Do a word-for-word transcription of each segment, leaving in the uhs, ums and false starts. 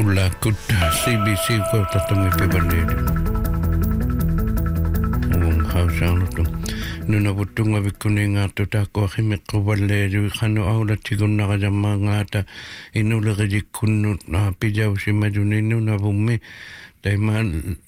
Ulla kut C B C ko tatangi pe bandede. Um hausang to. Nuna butunga bikuninga to ta ko hime ko balle ju khano aula tigonna ga jamma ngata inula ga jikunu na pijau simajuni nuna bumme Taima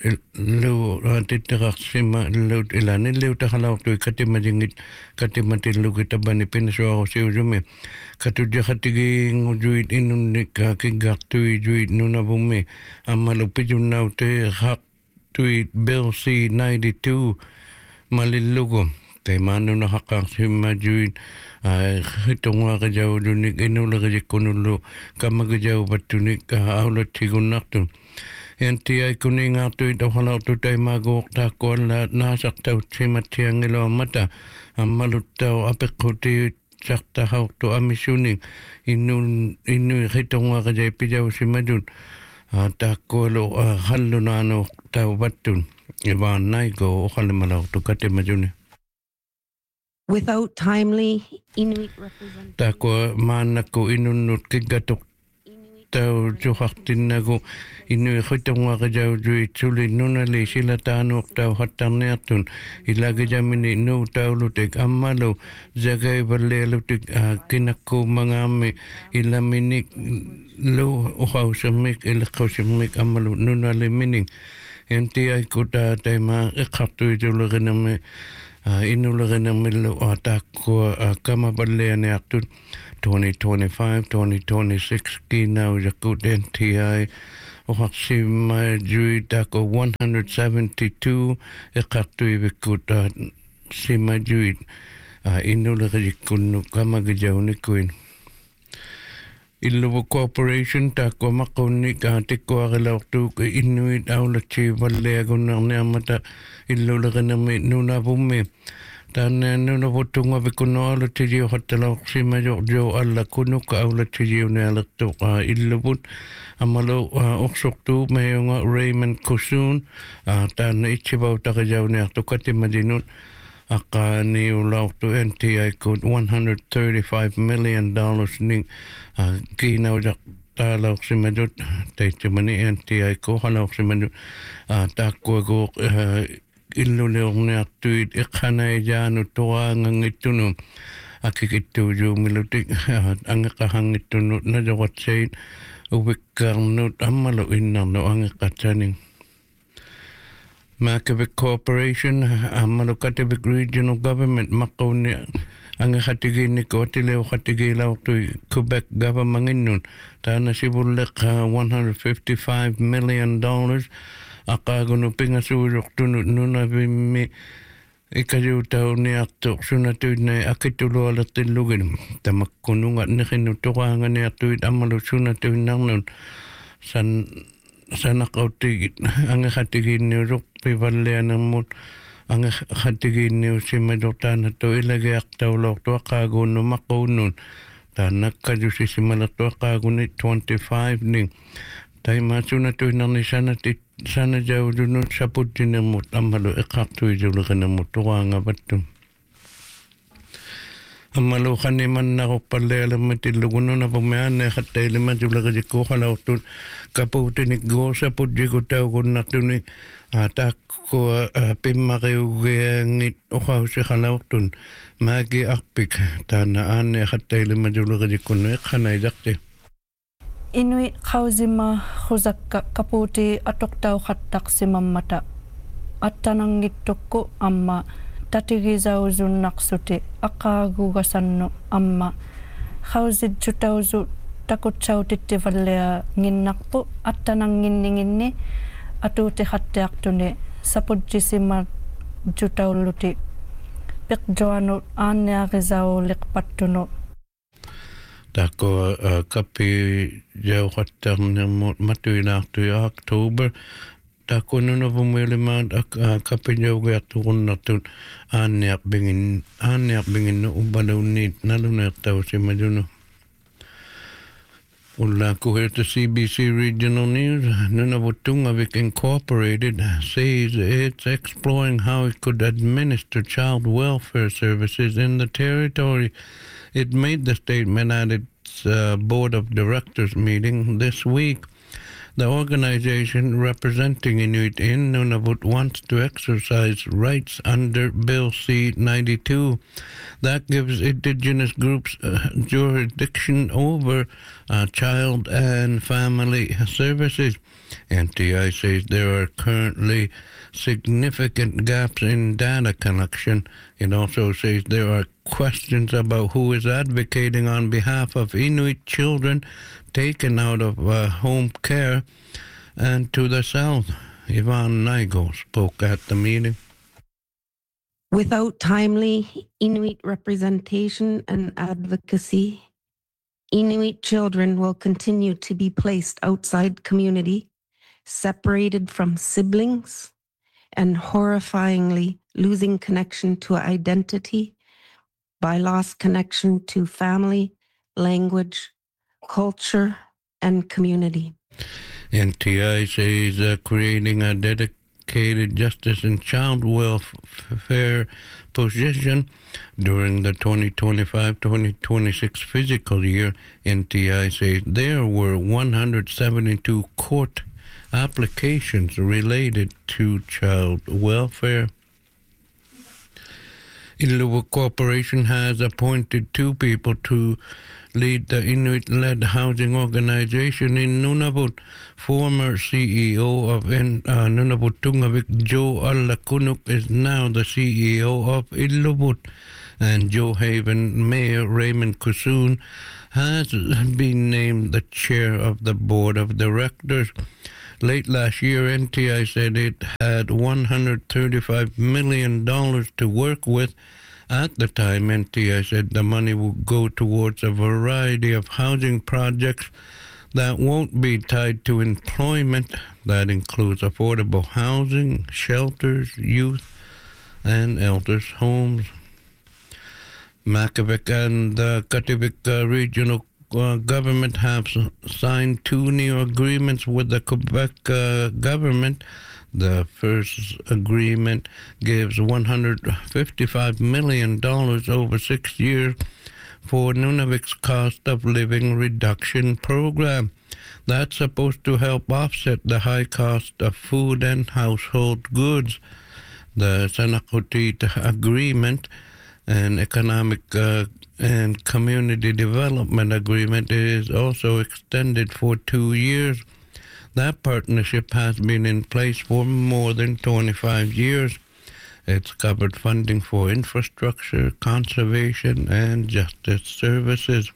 lu titira sima lu ilani lu tahalau tu katima jingit katima tilu kita bani pinaswa si ujume katu jahatigi ngujuit inun nika kigak tui juit nuna bume amalu pijunau te hak tuit bill C ninety-two malilugo Taima nuna hakak sima juit hitunga ka jau dunik inula ka jikunulu kama ka jau batunik aula tigunak tu Enti ai kuninga tui tau halau tu tai mago ta ko la na sak tau tima tiangilo mata amalu tau apekuti sak ta hau tu amisuni inu inu hitonga ka jai pijau si majun ta ko lo halu nano tau batun iwa nai go ohale malau tu kate majuni Without timely Inuit representation ta ko mana ko inunut kigatok tau juhaktin nago inu hitonga ka jau jui tuli nuna le sila tanu tau hatarneatun ilaga jamini no tau lutek amalo jagai balle lutek kinako mangame ilaminik lo ohau semik ilakau semik amalo nuna le mining enti ai kuta taima ikatu julu gename inu le gename lo atako kama balle ane atun twenty twenty-five, twenty twenty-six kina ujakut N T I Ohaksima jui tako one hundred seventy-two ekatu ibikut sima jui inula kajikunu kama gajauni kuin Iluwa Corporation tako makuni ka tiko agalautu ka Inuit aulachi valle agunarne amata ilula kaname nuna bume Tana nuna putunga bikuno ala tijio hatala sima jo jo alla kunu ka ala tijio ne ala to illubut amalo oksoktu mayonga Raymond Kusun tana ichibau takajau ne to kati madinun aka ni ulau to N T I code one hundred thirty-five million dollars ning kina ujak tala sima jo taichimani N T I ko hala sima jo takwa go illu leorne atuit ikhana janu toa ngangitunu akikitu ju milutik angakahangitunu na jawatsain uwikarnut amalo innarno angakataning Makavik Corporation amalo Katavik Regional Government makawni angakatigi ni kotileo katigi lau tu Quebec government innun tana sibulek one hundred fifty-five million dollars Akagono pinga surok tunut nuna bimi ikayu tau ni akto sunatuid na akitulo ala tilugin tamakunungat ni kinutukangan ni atuid amalo sunatuid nangnun san sanakautigit ang katigin ni ruk pivalian ng mut ang katigin ni simadoktan to ilagay aktaw lok to akagono makunun tanak kayo si simalato akagono twenty-five ning tayo masunatuid na ni sanatit sana jauh dulu saput dina mut amalu ekaktu jauh kena mut tuang abatum amalu kani man nak palle alamati luguno na pemain ne kata elemen jauh lagi jiko kalau tu kapu tinik go saput jiko tahu guna tu ni tak ko pemariu ngit okau se kalau tu magi akpik tanah ane kata elemen jauh lagi jiko ne kana jakte Inuit kauzima khuzak kaputi atok tau khatak simamata atanang ngitoko amma tatigizau zunak suti akagu gasanno amma kauzid jutauzu takut chau titivalea nginnakpo atanang nginninginni atuti khatak tune sapujisima jutauluti pikjoanu anya gizau likpatuno Tako kapi jauh kata matu inaktu ya Oktober. Tako nuna pumili mat kapi jauh gaya turun natun aniak bingin aniak bingin ubalaw nit naluna tau si majuno. Ulla ko hear the C B C Regional News. Nunavutungavik Incorporated says it's exploring how it could administer child welfare services in the territory. It made the statement at its uh, board of directors meeting this week. The organization representing Inuit in Nunavut wants to exercise rights under Bill C ninety-two that gives Indigenous groups uh, jurisdiction over uh, child and family services. N T I says there are currently significant gaps in data collection. It also says there are questions about who is advocating on behalf of Inuit children taken out of uh, home care and to the south. Yvonne Nigel spoke at the meeting. Without timely Inuit representation and advocacy, Inuit children will continue to be placed outside community, separated from siblings, and horrifyingly losing connection to identity by lost connection to family, language, culture, and community. N T I says uh, creating a dedicated justice and child welfare position during the twenty twenty-five twenty twenty-six fiscal year. N T I says there were one hundred seventy-two court applications related to child welfare. Inuit Corporation has appointed two people to lead the Inuit-led housing organization in Nunavut. Former C E O of in, uh, Nunavut Tungavik, Joe Allakunuk, is now the C E O of Iluvut, and Joe Haven Mayor Raymond Kusun has been named the chair of the board of directors. Late last year, N T I said it had one hundred thirty-five million dollars to work with. At the time, N T I said the money would go towards a variety of housing projects that won't be tied to employment. That includes affordable housing, shelters, youth, and elders' homes. Makivik and the Kativik uh, regional Uh, government have signed two new agreements with the Quebec uh, government. The first agreement gives one hundred fifty-five million dollars over six years for Nunavut's cost of living reduction program. That's supposed to help offset the high cost of food and household goods. The Sanakutit agreement, an economic uh, and community development agreement, is also extended for two years. That partnership has been in place for more than twenty-five years. It's covered funding for infrastructure, conservation, and justice services.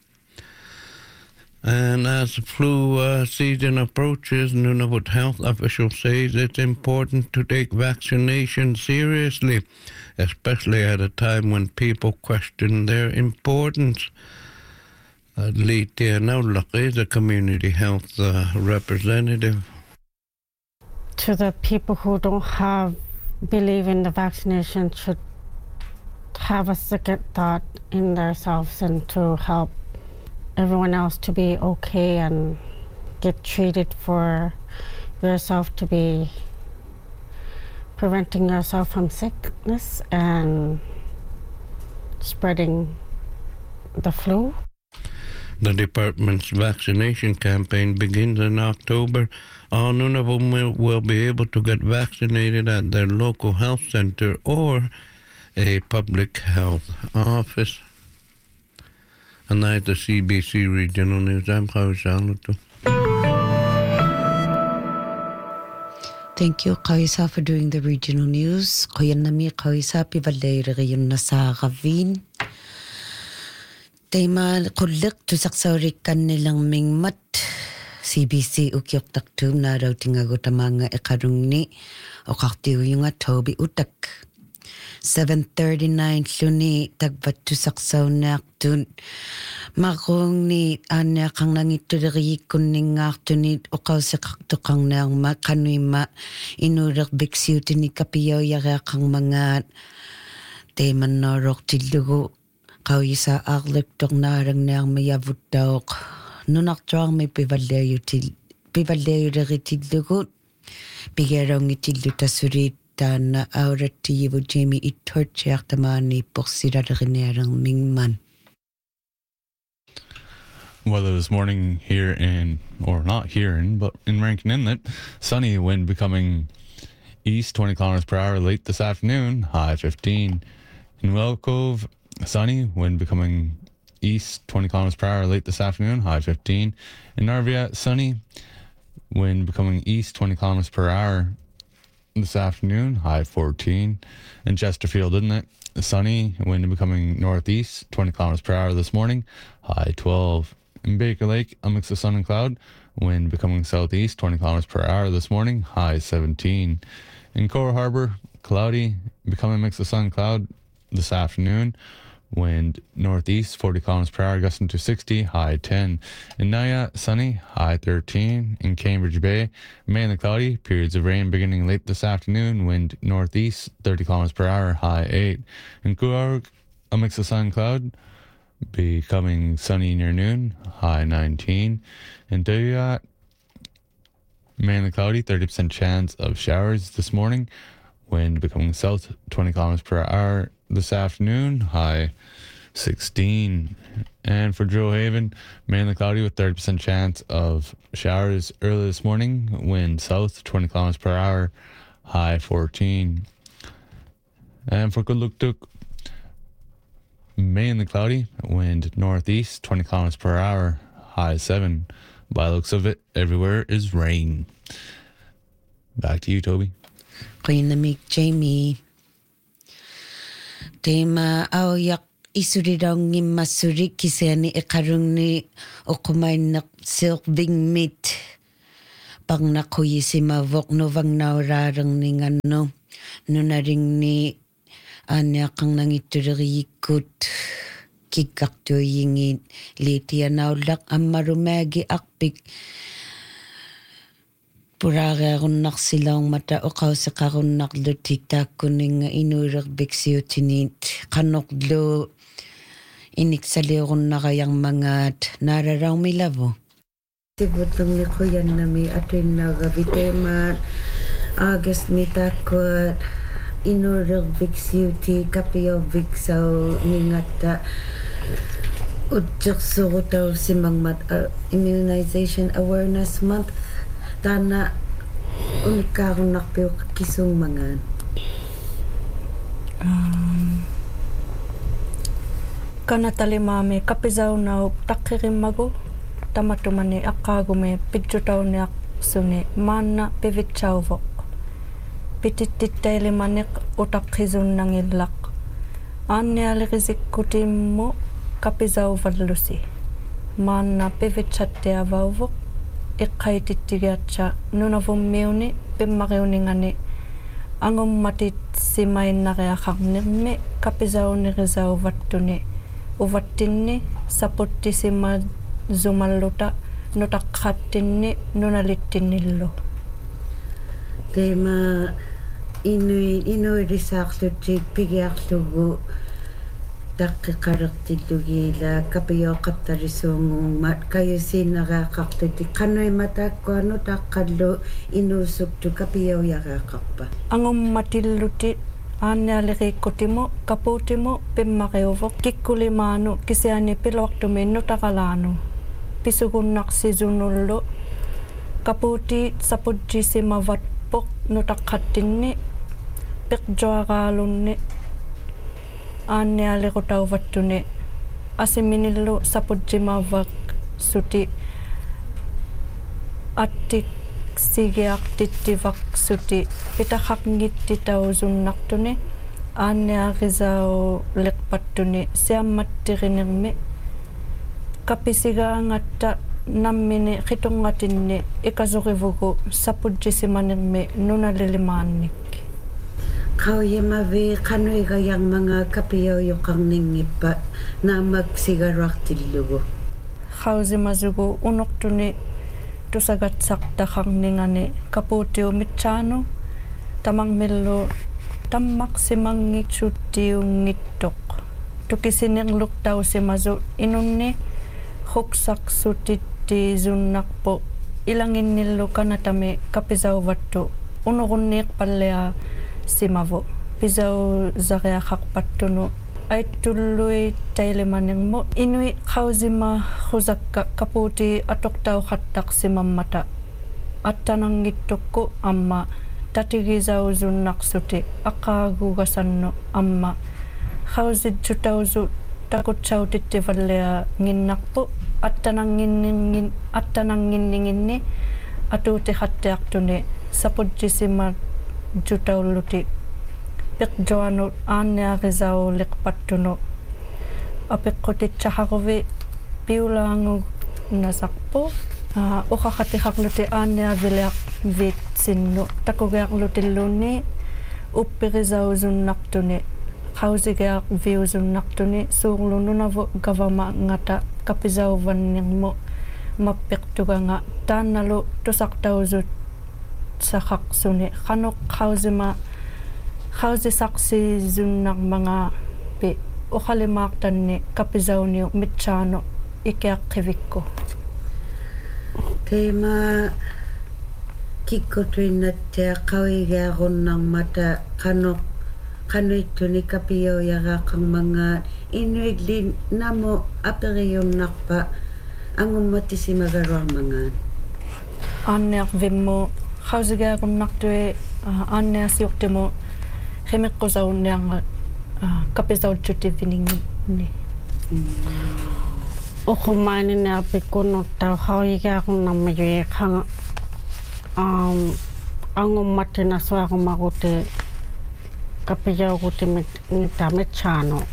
And as the flu uh, season approaches, Nunavut health officials say it's important to take vaccination seriously, especially at a time when people question their importance. Uh, Litia Naulak is a community health uh, representative. To the people who don't have believe in the vaccination should have a second thought in themselves and to help everyone else to be okay and get treated for yourself to be preventing yourself from sickness and spreading the flu. The department's vaccination campaign begins in October. All Nunavut will, will be able to get vaccinated at their local health center or a public health office. And that's the C B C Regional News. I'm Kawi Saluto. Thank you, Kawisa, for doing the regional news. Koyanami Kawisa, Pivalere Nasa Ravine. Tema kulik tu saksawrikan nilang mingmat. C B C ukyok taktum na raw tingagot mga ikarong ni o kaktiw yung Toby utak. seven thirty-nine luni tagbat tu saksaw na aktun. Makong ni anya kang nangito dari kuning aktunit o kaw sa kaktukang nang makanoy ma inurak biksiw tini kapiyaw yara kang mga teman norok tilugo. Kaw isa aklik tok narang nang mayavut daw. Nunak trang may pivalayo til pivalayo dari tilugo. Pigerong itilu tasurit na aurat tiyo Jamie itorchiak tamani poksira rinnerang mingman. weather this morning here in, or not here in, but in Rankin Inlet. Sunny, wind becoming east twenty kilometers per hour late this afternoon, high fifteen. In Willow Cove, sunny, wind becoming east twenty kilometers per hour late this afternoon, high fifteen. In Narvia, sunny, wind becoming east twenty kilometers per hour this afternoon, high fourteen. In Chesterfield, isn't it? Sunny, wind becoming northeast twenty kilometers per hour this morning, high twelve. In Baker Lake, a mix of sun and cloud, wind becoming southeast twenty kilometers per hour this morning, high seventeen. In Cora Harbor, cloudy, becoming a mix of sun and cloud this afternoon, wind northeast forty kilometers per hour, gusting to sixty, high ten. In Naya, sunny, high thirteen. In Cambridge Bay, mainly cloudy, periods of rain beginning late this afternoon, wind northeast thirty kilometers per hour, high eight. In Coorg, a mix of sun and cloud, becoming sunny near noon, high nineteen. In Duyat, mainly cloudy, thirty percent chance of showers this morning, wind becoming south twenty kilometers per hour this afternoon, high sixteen. And for Drillhaven, mainly cloudy with thirty percent chance of showers early this morning, wind south twenty kilometers per hour, high fourteen. And for Kuluktuk, mainly cloudy, wind northeast twenty kilometers per hour, high seven. By the looks of it, everywhere is rain. Back to you, Toby. Qainamik Jamie. Tema au yak isurirang ni masuri kisani ekarung ni okumainak silk bing meat. Pang nakuyi si mavok no vang naurarang ni ngano. Nunaring ni anyakang nangiturikut. Kikak to yingit. Litia naulak amarumagi akpik. Puraga runak silang mata o kau sa karunak lo tiktak kuning inurak beksyo tinit kanok lo iniksali runakayang mangat nararang milavo. Tibutong ni ko yan na may atin na gabitema agas ni takot inurak beksyo ti kapiyo beksaw ningata udjok sugotaw si mangmat uh, Immunization Awareness Month. Tana unikang nakpyo kisung mangan. Um, kana talimame kapizaw na takirim mago tamatumani akagume pidjutaw ni aksuni mana pivitchawvok pitititay limanik utakizun nangilak ane alikizik kutimmo kapizaw vadlusi mana pivitchatte avavok ikkaitittigiatsa nunavummiuni pimmaqiuningani angummatit simainnariaqarnirmi kapisaunirisaavattuni uvattinni saputtisima zumalluta nutaqqattinni nunalittinnillu tema inui inui risaaqlutik pigiarlugu taqiqarertillugila kapiyoqattarissuunguumma kayusiinnaraaqartuti qanui matakkuanu taqqallu inuusuktu kapiyauyaraaqarpa angummatilluti aannialiqiikkutimo kapuutimo pimmaqiuvoq kikkulimaanu kisiani piluartumi nutaqalaanu pisugunnaqsisunullu kapuuti saputjisimavatpoq nutaqqattinni piqjoaqaalunni aanni aliqutauvattuni asiminillu saputjimavak suti attik sigiaqtittivak suti pitaqaqngittitausunnartuni aanni arisau liqpattuni siammattirinirmi kapisigaangatta nammini qitungatinni ikasurivugu saputjisimanirmi nunalilimaannik Kauyamavi kanuiga yang mga kapiyaw-yukang ningipa na magsigaraktillugu. Kausimazugu unoktuni tusagatsaktaqang ningani kaputiu mitsaanu tamangmillu tammaksimangitsutiungittoq tukisinirluktausimazu inunni huksaqsutitti zunnaqpo ilanginnillu kanatami kapisauvattu unuqunniiqpallea simavo pisau zariaqarpattunu ay tuloy tailemaneng mo inuit kauzima khuzakka kaputi atoktaw khattak simammata attanang gittokko amma tatigizau zunnaksuti akagugasanno amma kauzid chutauzu takutchau tittivallea nginnakpo attanang nginningin attanang nginninginni atuti khatteaktune sapujjisima jutauluti Pekjoano anya rizao lekpatuno apekkotit chahakovi piulangu nasakpo ukakati hakluti anya vileak vit sinno takogeak lutiluni uppirizao zunnaktuni kausigeak viu zunnaktuni suurlunu navo gavama ngata kapizao vanningmo mappektuga tanalu tusaktauzut sahaksuni kanok kausima Hausi saksi zunnak mga pi ukalimaktan ni kapizaw ni mitchano ikiak kivikko. Tema kiko tuinat te kawiga ng mata kanok kano ito ni kapiyo yaga kang mga inuidlin namo aperiyong nakpa ang umati si magaruang mga. Anneak vimmo hausi ga kung naktuwe anneak siyokte mo Hemekko saun yang kapisaw chuti vining ni. Oko mani na pikono tau hauiga akong namayoy kang um ang umati na so ako maguti kapiyaw guti nita mechano.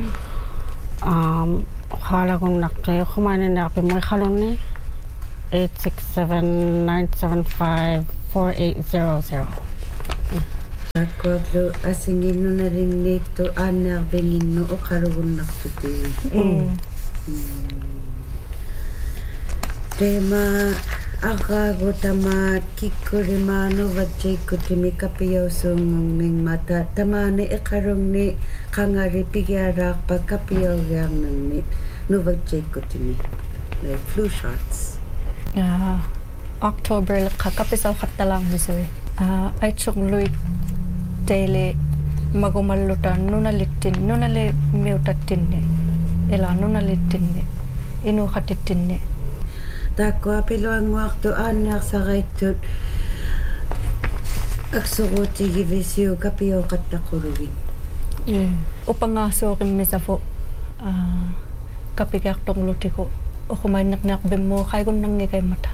Um hala kong naktayo oko mani na pimoy halon ni eight six seven nine seven five four eight zero zero. Ako lo asingin no na rin nito anak bengin no o karoon naktuti. Mm. Tema akago tama kikurimano vajay kutimi kapiyaw sungong ning mata tamane e karong ni kangari pigyarak pa kapiyaw yang nang ni no vajay kutimi like flu shots. Uh, October kakapisaw katalang misoy. Uh, ay chukluit daily magumalutan nunalitin nunali miutatinne ela nunalitinne inuhatitinne Dako apilo ang waktu anak sa kaitut aksuruti givisiyo kapiyo katakurugin. Upangaso kin misafo kapigak tong lutiko o kumain nak bemo kay kun nang kay mata.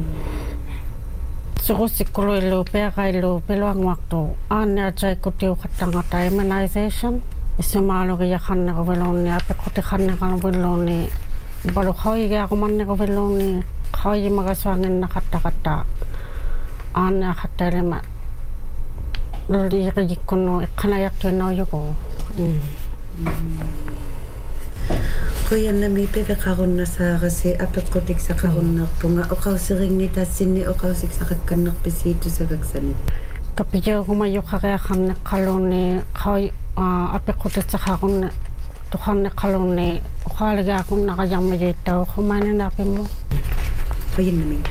Suko sikolo ilo pea kailo pelo ang waktu anya jay kutiyo katanga immunization isumalo kaya kanna ko veloni ape kote kanna kan veloni balu khawi kaya ko manne ko veloni khawi magaswangin na kata kata anya kata lema lori kaya kuno ikanayak to na yuko. Kuya na may pagkakaroon na sa kasi apikotik sa karoon na tunga o kausiring ni tasini o kausik sa kakanak pisito sa kaksanit. Kapiyo kumayo kaya kan kaloni kay apikotik sa karoon tuhan kaloni o kalaga akong nakayang mayitaw kumain na mo. Kuya na may.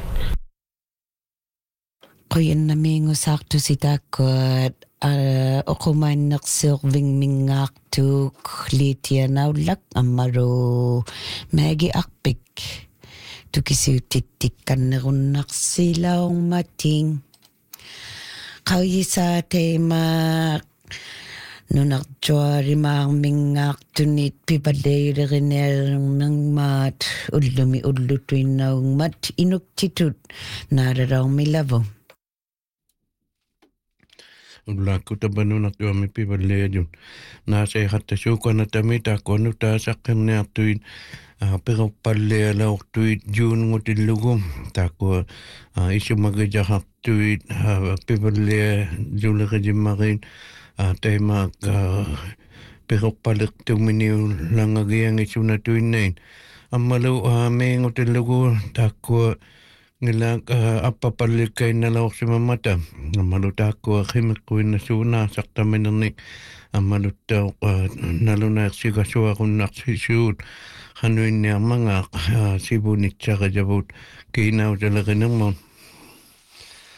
Kuya na may ngusakto si takot. Uh, ako man nagsirving mingak tuk litia naulak amaro magi akpik tukisiu titikan nerun naksilaong mating kauyi sa tema nunak juari mang mingak tunit pipadere rinel ng mat ulumi ulutuin naung mat inuktitut nararaw milavo Ulaku tabanu nak tua mi pi balle jun na se hatta suka na tamita konu ta sakkan ne atuin pero palle la tuit jun ngutil lugum ta ko isu magaja hak tuit pi balle jule kajimarin tema pero palek tu mini langagi yang isu na tuin nain amalu me ngutil lugu ta ko Ngilang uh, apa palikay na laok si mamata. Maluta ko kimikuin na suna sakta minanik. Maluta uh, nalunak si kaswa kung naksisud. Hanuin niya mga uh, sibunit sa kajabot. Kinaw talaga naman.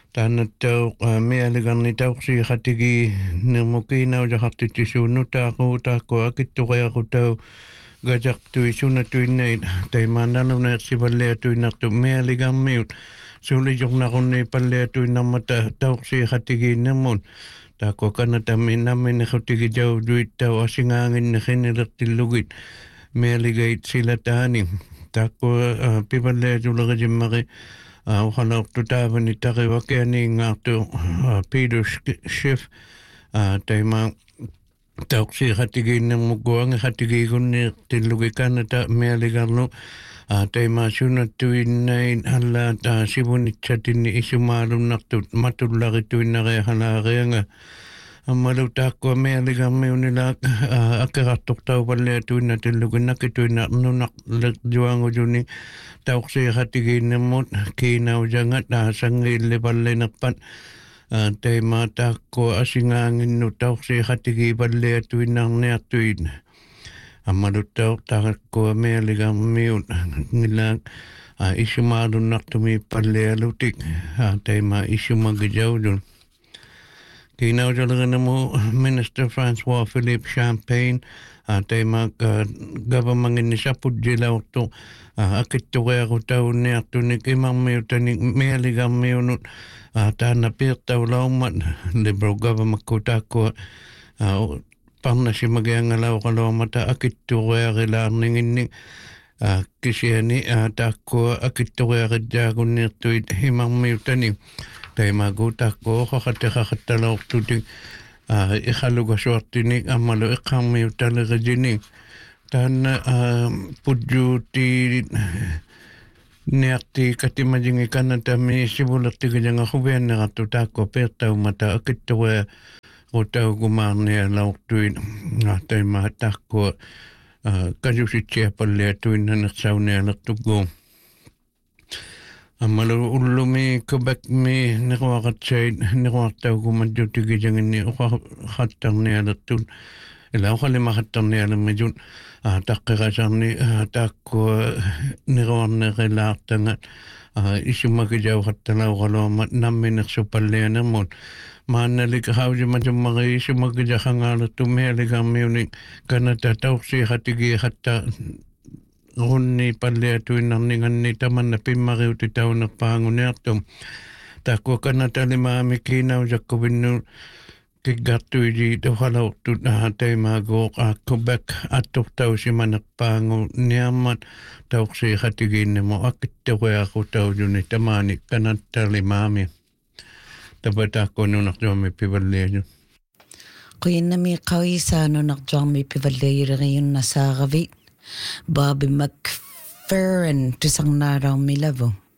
Tāna tau mea ligani tau si hatigi ne mokina o jahati tisunu tāko tāko akitu rea ko tau gajak tui suna tui nei tai mananu na sivalea tui naktu mea ligan miut suli jok na kone palea tui namata tau si hatigi ne mon tāko kanata me name ne hatigi jau duit tau asingangin ne khene rakti lugit mea ligait sila tāni tāko pivalea tulaga jimmari Ohala tu tāwani tari wake ani ngātu Peter Schiff taima tauksi hatigi na mugoanga hatigi kune te luki kanata mea ligarlo taima suna tui nei hala ta sibuni chatini isumaru naktu matulari tui nare hala reanga Amalu tāko mea liga meunila akaratok tau wale tui na te luki naki tui na nunak juango juni tauksi hatigi na mut ki na ujangat na sangi le wale nakpat te ma tāko asingangin no tauksi hatigi wale tui na nea tui Amalu tau tāko mea liga meun ngila isumaru naktumi pale alutik te ma isumagi jaudun Ki nau jalagana mo Minister Francois Philippe Champagne a te mak gavamangin ni saput jila oto akitu rea ko tau ne atu ni kimang meo tani mea liga meo nut tāna pia tau laumat Liberal government ko tāko parna si magianga lau kalo mata akitu rea rila ningin ni kisia ni tāko akitu rea rija ni atu himang meo tani Tai magu tako kakate kakata lau tuti ikhaluga suartini amalo ikami utalaga jini. Tana puju ti neakti katimajingi kanata mi sibulati kajanga hubena ratu tako pertau mata akitawa o tau kumarnia lau tuin. Tai maha tako kajusi chiapalea tuin na saunea latugo. Amalu ulumi Quebec mi niruakat say niruatau kumadjuti kijangin ni ukhatang ni alatun ila ukhali makhatang ni alamajun takkirasang ni takko niruan na kilaartangat isumakijaw khatalaw kalomat namin naksupalena mon maanalik hawji majumaki isumakijaw ngalatun mehaligang miyunik kanata tauksi hatigi hatta Runni palea tui nanningan ni taman na pimariu ti tau na pangunertum. Tako kanata lima amikina o jakubinu kigatu di tuhalau tu na hatay magok a Quebec atok tau si manak pangu niamat tau si hatigin mo akit tawe ako tau yun tamani kanata lima ami. Tabat ako nunak jami pibalea yun. Kuya na mi kawisa nunak jami pibalea yun na sa gavi. Bobby McFerrin to sang naraw mi lavo.